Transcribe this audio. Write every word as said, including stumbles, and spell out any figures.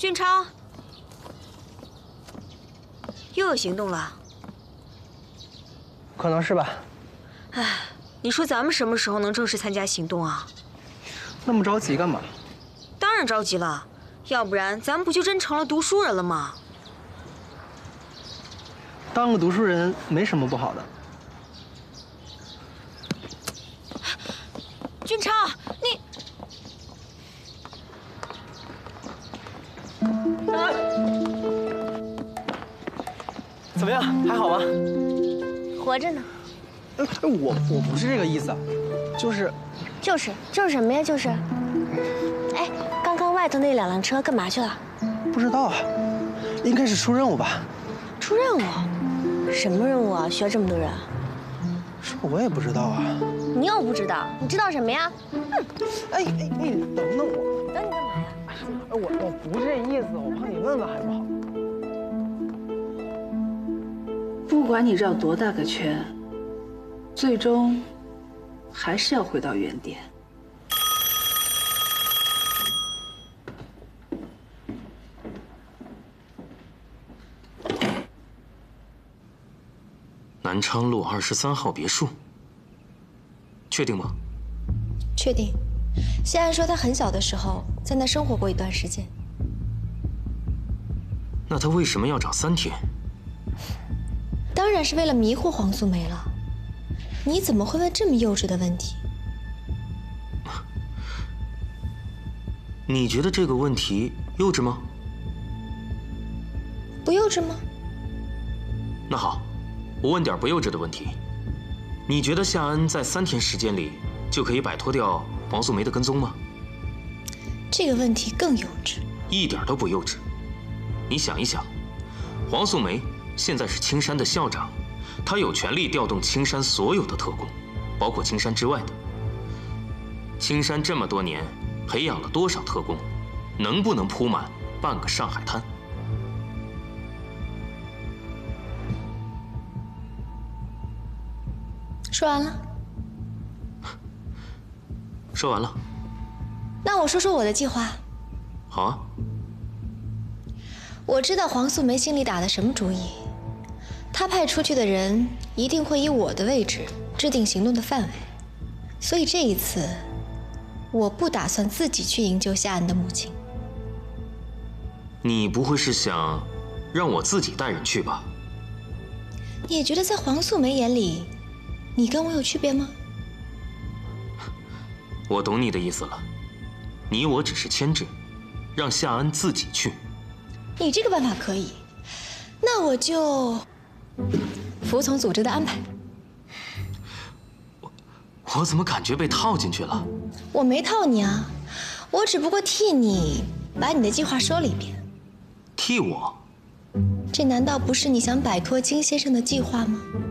俊超，又有行动了？ 可能是吧。 哎，你说咱们什么时候能正式参加行动啊？ 那么着急干嘛？ 当然着急了，要不然咱们不就真成了读书人了吗？ 当个读书人没什么不好的。 俊超，你…… 啊！怎么样？还好吗？ 活着呢。 哎，我我不是这个意思，就是…… 就是就是什么呀？就是。哎，刚刚外头那两辆车干嘛去了？ 不知道啊，应该是出任务吧。 出任务？什么任务啊？需要这么多人？ 这我也不知道啊。 你又不知道？你知道什么呀？ 哼！哎哎，你等等我。 等你干嘛呀？ 我我不是这意思，我帮你问问还不好。 不管你绕多大个圈，最终还是要回到原点。 南昌路二十三号别墅，确定吗？ 确定。谢安说他很小的时候在那生活过一段时间。 那他为什么要找三天？ 当然是为了迷惑黄素梅了。你怎么会问这么幼稚的问题？ 你觉得这个问题幼稚吗？ 不幼稚吗？ 那好，我问点不幼稚的问题。你觉得夏恩在三天时间里就可以摆脱掉黄素梅的跟踪吗？ 这个问题更幼稚。 一点都不幼稚。你想一想，黄素梅现在是青山的校长，她有权利调动青山所有的特工，包括青山之外的。青山这么多年培养了多少特工，能不能铺满半个上海滩？ 说完了。 说完了。 那我说说我的计划。 好啊。 我知道黄素梅心里打的什么主意，她派出去的人一定会以我的位置制定行动的范围，所以这一次，我不打算自己去营救夏安的母亲。 你不会是想让我自己带人去吧？ 你也觉得在黄素梅眼里，你跟我有区别吗？ 我懂你的意思了，你我只是牵制，让夏安自己去。 你这个办法可以，那我就服从组织的安排。 我我怎么感觉被套进去了？ 我没套你啊，我只不过替你把你的计划说了一遍。 替我？ 这难道不是你想摆脱金先生的计划吗？